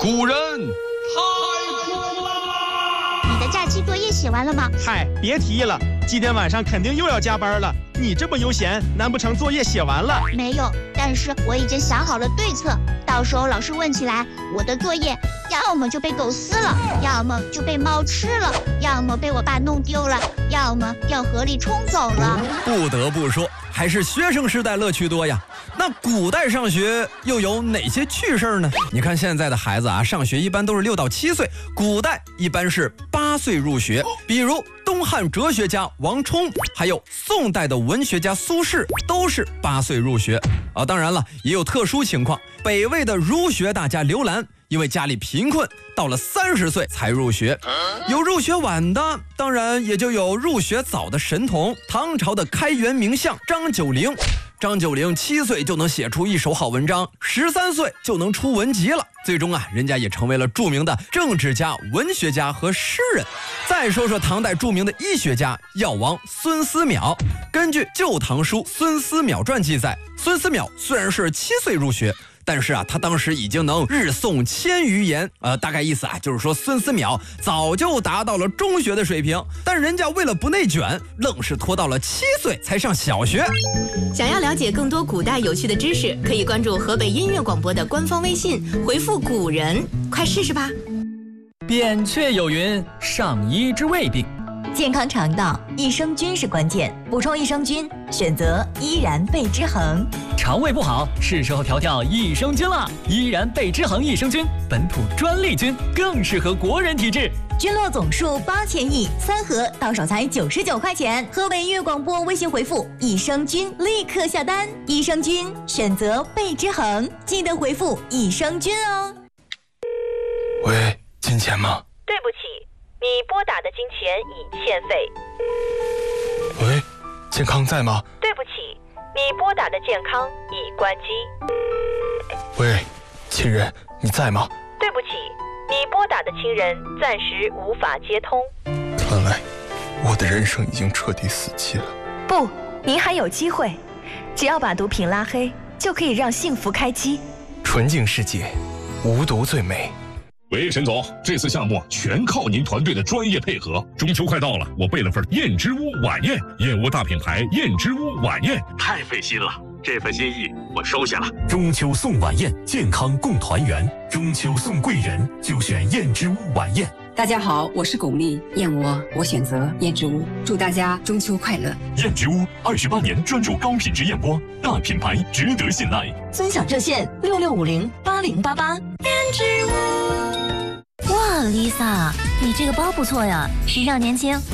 古人太苦了。 你的假期作业写完了吗？ 嗨，别提了，今天晚上肯定又要加班了。你这么悠闲，难不成作业写完了？ 没有，但是我已经想好了对策。到时候老师问起来，我的作业要么就被狗撕了，要么就被猫吃了，要么被我爸弄丢了，要么掉河里冲走了。 不得不说，还是学生时代乐趣多呀。那古代上学又有哪些趣事呢？你看现在的孩子啊，上学一般都是6到7岁，古代一般是8岁入学。比如东汉哲学家王充，还有宋代的文学家苏轼，都是8岁入学。当然了，也有特殊情况，北魏的儒学大家刘兰，因为家里贫困，到了30岁才入学。有入学晚的，当然也就有入学早的神童，唐朝的开元名相张九龄。张九龄7岁就能写出一手好文章，13岁就能出文集了。最终啊，人家也成为了著名的政治家、文学家和诗人。再说说唐代著名的医学家药王孙思邈。根据《旧唐书·孙思邈传》记载，孙思邈虽然是7岁入学，但是啊，他当时已经能日诵1000余言，大概意思啊，就是说孙思邈早就达到了中学的水平，但人家为了不内卷，愣是拖到了7岁才上小学。 想要了解更多古代有趣的知识，可以关注河北音乐广播的官方微信，回复“古人”，快试试吧。 扁鹊有云：上医之未病。 健康肠道，益生菌是关键，补充益生菌，选择依然贝之恒。 肠胃不好，是时候调调益生菌了。依然贝之恒益生菌，本土专利菌，更适合国人体质。 菌落总数8000亿，3盒到手才99块钱。河北音乐广播微信回复“益生菌”立刻下单。益生菌选择贝之恒，记得回复“益生菌”哦。 喂，金钱吗？ 对不起，你拨打的金钱已欠费。 喂，健康在吗？ 对不起，你拨打的健康已关机。 喂，亲人，你在吗？ 对不起，你拨打的亲人暂时无法接通。 看来我的人生已经彻底死期了。 不，您还有机会，只要把毒品拉黑，就可以让幸福开机。 纯净世界，无毒最美。 喂，沈总，这次项目全靠您团队的专业配合。中秋快到了，我备了份燕之屋晚宴，燕窝大品牌燕之屋晚宴， 太费心了，这份心意我收下了。 中秋送晚宴，健康共团圆。中秋送贵人，就选燕之屋晚宴。 大家好，我是巩俐，燕窝我选择燕之屋，祝大家中秋快乐。 燕之屋28年专注高品质燕窝，大品牌值得信赖。 尊享热线66508088。 燕之屋。 哇 ，Lisa，你这个包不错呀，时尚年轻。